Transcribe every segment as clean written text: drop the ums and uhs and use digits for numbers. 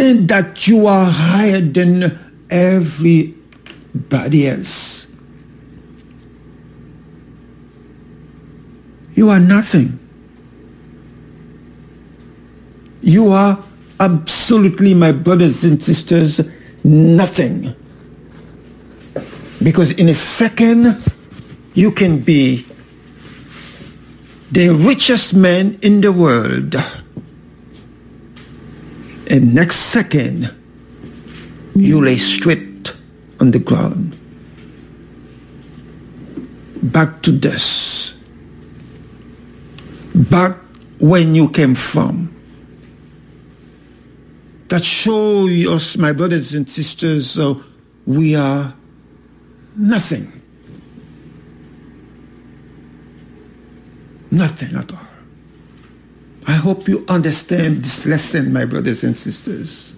understand that you are higher than everybody else. You are nothing. You are absolutely, my brothers and sisters, nothing. Because in a second, you can be the richest man in the world. And next second, you lay straight on the ground. Back to dust. Back when you came from. That shows us, my brothers and sisters, we are nothing. Nothing at all. I hope you understand this lesson, my brothers and sisters.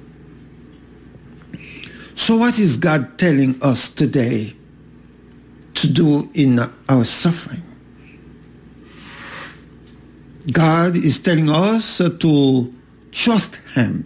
So what is God telling us today to do in our suffering? God is telling us to trust Him.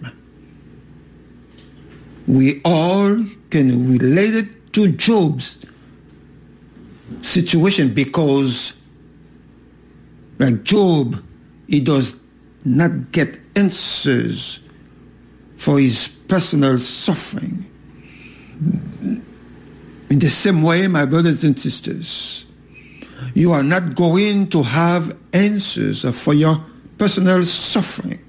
We all can relate it to Job's situation because, like Job, he does not get answers for his personal suffering. In the same way, my brothers and sisters, you are not going to have answers for your personal suffering.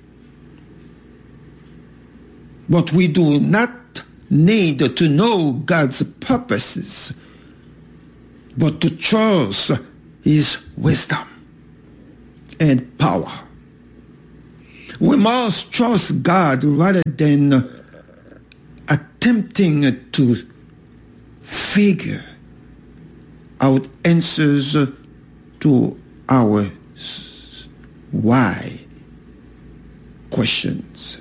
But we do not need to know God's purposes, but to trust His wisdom and power. We must trust God rather than attempting to figure out answers to our why questions.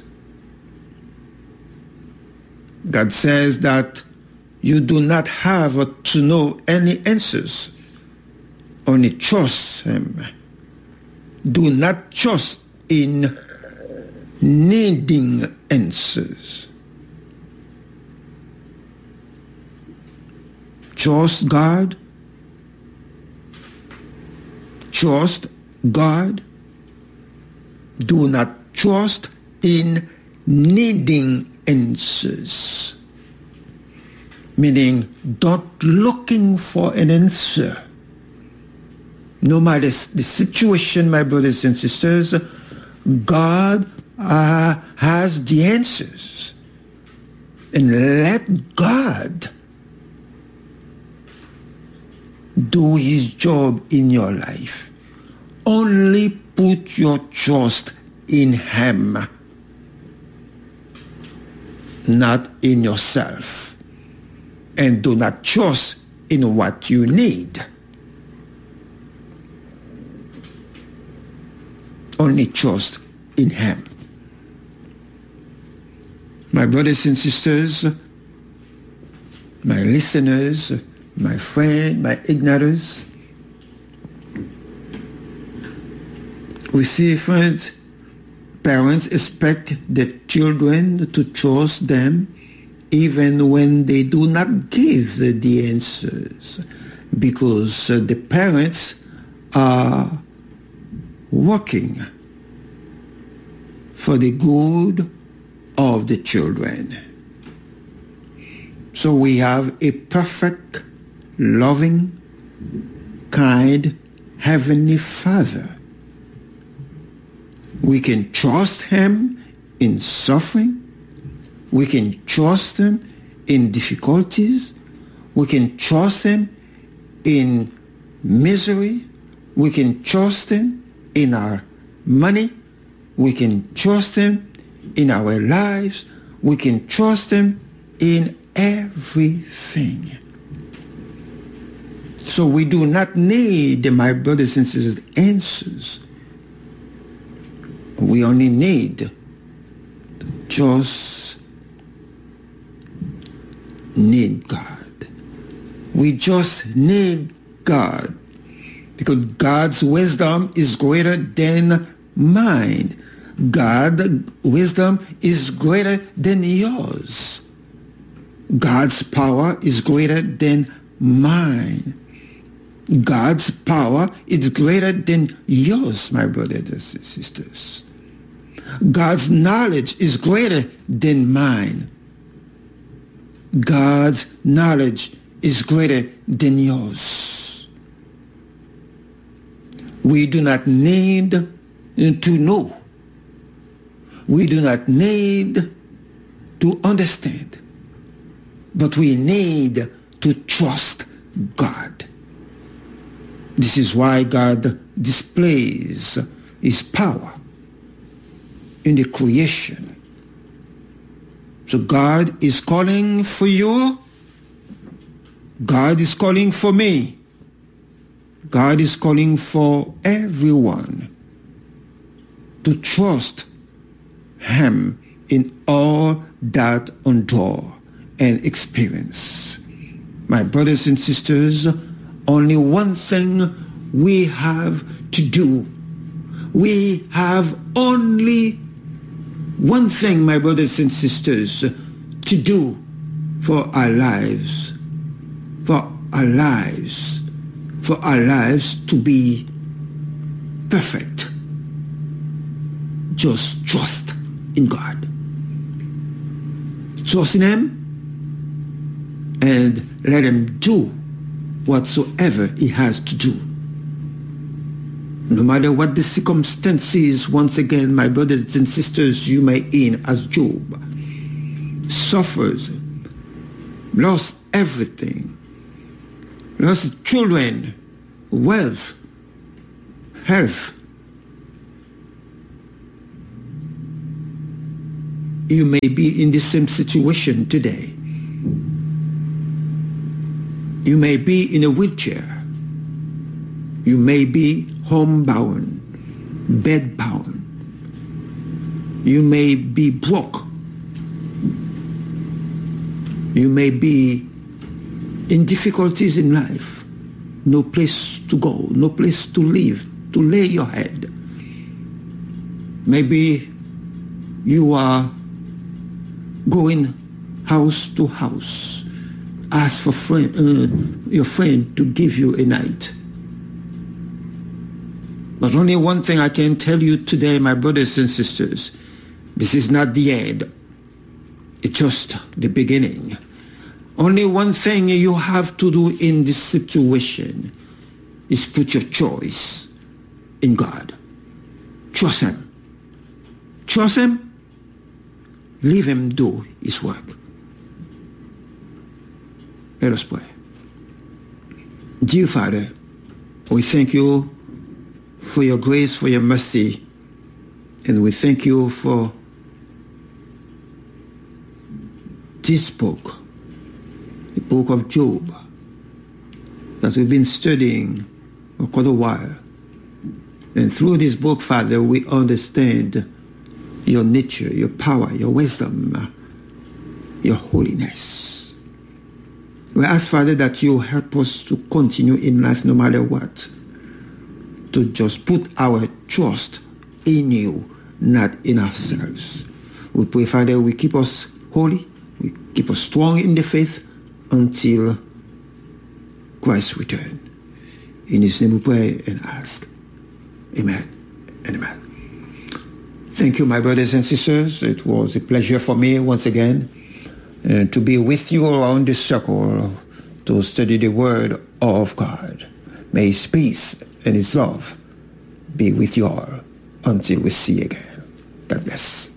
God says that you do not have to know any answers, only trust Him. Do not trust in needing answers. Trust God. Trust God. Do not trust in needing answers. Meaning, don't looking for an answer. No matter the situation, my brothers and sisters, God has the answers. And let God do His job in your life. Only put your trust in Him, not in yourself. And do not trust in what you need. Only trust in Him. My brothers and sisters, my listeners, my friends, my ignorers, we see, friends, parents expect their children to trust them even when they do not give the answers, because the parents are working for the good of the children. So we have a perfect, loving, kind, Heavenly Father. We can trust Him in suffering. We can trust Him in difficulties. We can trust Him in misery. We can trust Him in our money. We can trust Him in our lives. We can trust Him in everything. So we do not need, my brothers and sisters, answers. We only need just need God. We just need God, because God's wisdom is greater than mine. God's wisdom is greater than yours. God's power is greater than mine. God's power is greater than yours, my brothers and sisters. God's knowledge is greater than mine. God's knowledge is greater than yours. We do not need to know. We do not need to understand. But we need to trust God. This is why God displays his power in the creation. So God is calling for you. God is calling for me. God is calling for everyone to trust him in all that endure and experience. My brothers and sisters, only one thing we have to do. We have only one thing, my brothers and sisters, to do for our lives. For our lives. For our lives to be perfect. Just trust in God. Trust in him and let him do whatsoever he has to do. No matter what the circumstances, once again, my brothers and sisters, you may in as Job, suffers, lost everything, lost children, wealth, health. You may be in the same situation today. You may be in a wheelchair. You may be homebound, bedbound. You may be broke. You may be in difficulties in life. No place to go, no place to live, to lay your head. Maybe you are going house to house. Ask for your friend to give you a night. But only one thing I can tell you today, my brothers and sisters, this is not the end. It's just the beginning. Only one thing you have to do in this situation is put your choice in God. Trust him. Trust him. Leave him do his work. Let us pray. Dear Father, we thank you for your grace, for your mercy, and we thank you for this book, the book of Job, that we've been studying for quite a while. And through this book, Father, we understand your nature, your power, your wisdom, your holiness. We ask, Father, that you help us to continue in life no matter what, to just put our trust in you, not in ourselves. We pray, Father, we keep us holy, we keep us strong in the faith until Christ's return. In his name we pray and ask. Amen and amen. Thank you, my brothers and sisters. It was a pleasure for me once again to be with you around this circle to study the Word of God. May his peace and his love be with you all until we see you again. God bless.